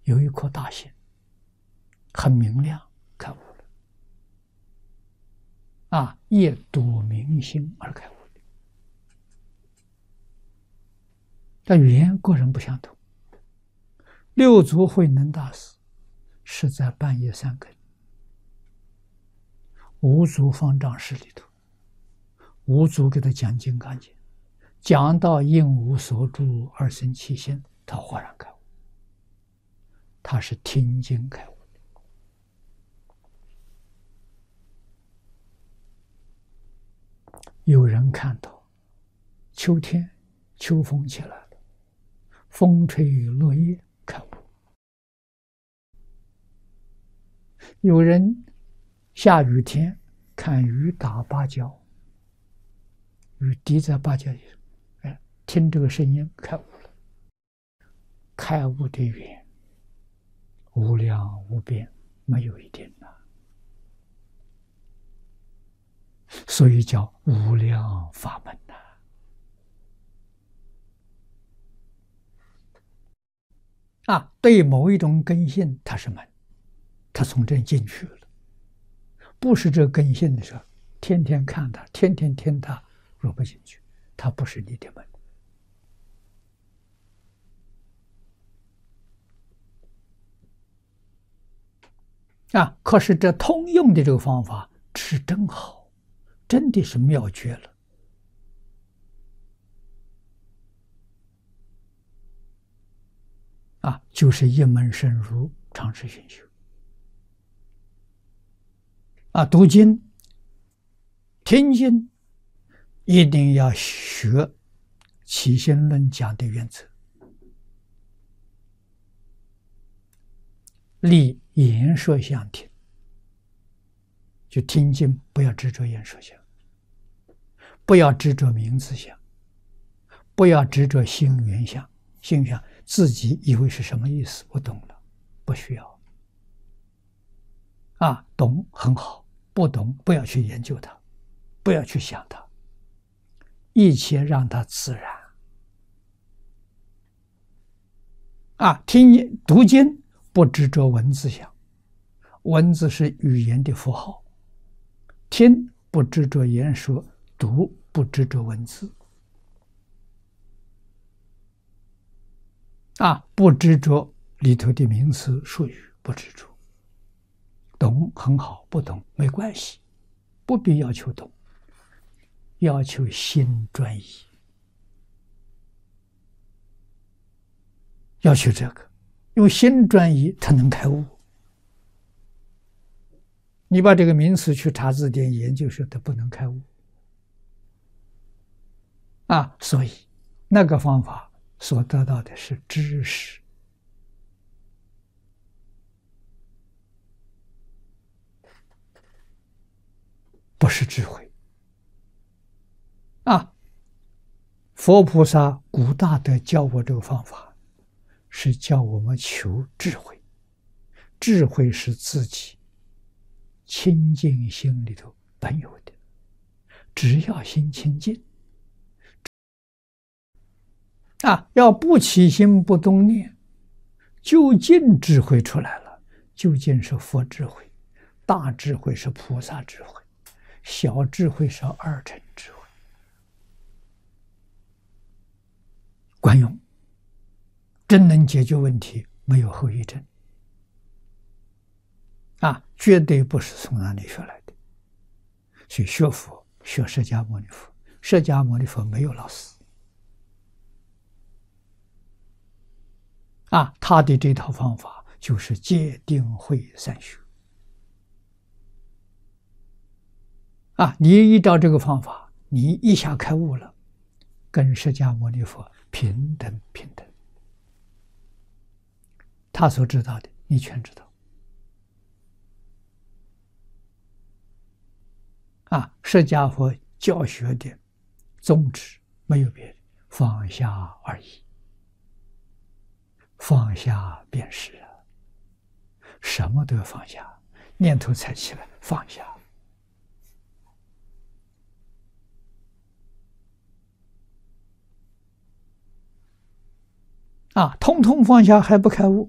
有一颗大心，很明亮，开悟了。业笃明心而开悟的。但语言个人不相同。六祖慧能大师是在半夜三更，五祖方丈室里头，五祖给他讲《金刚经》，讲到应无所住而生其心，他豁然开悟。他是听经开悟的。有人看到秋天秋风起来了，风吹落叶开悟。有人下雨天看雨打芭蕉，雨滴在芭蕉上，听这个声音开悟了。开悟的语言无量无边，没有一点难，所以叫无量法门对某一种根性它是门，他从这进去了。不是这根性的时候，天天看他，天天听他，入不进去，他不是你的门。可是这通用的这个方法是真好，真的是妙绝了。就是一门深入，长时熏修。读经、听经，一定要学起心论讲的原则，立言说相听。就听经不要执着言说相，不要执着名字相，不要执着心缘相。心缘自己以为是什么意思，我懂了，不需要。懂很好，不懂不要去研究它，不要去想它，一切让它自然。读经不执着文字相，文字是语言的符号；听不执着言说，读不执着文字。不执着里头的名词术语，不执着。懂很好，不懂没关系，不必要求懂，要求心专一，要求这个，用心专一，他能开悟。你把这个名词去查字典研究，说它不能开悟。所以那个方法所得到的是知识。不是智慧。佛菩萨古大德教我这个方法，是教我们求智慧。智慧是自己清净心里头本有的，只要心清净。要不起心不动念，究竟智慧出来了。究竟是佛智慧，大智慧是菩萨智慧，小智慧是二乘智慧，管用，真能解决问题，没有后遗症。绝对不是从哪里学来的。所以学佛，学释迦牟尼佛，释迦牟尼佛没有老师。他的这套方法就是戒定慧三学。你依照这个方法，你一下开悟了，跟释迦牟尼佛平等平等。他所知道的，你全知道。释迦佛教学的宗旨没有别的，放下而已。放下便是什么都要放下，念头才起来，放下。通通放下还不开悟，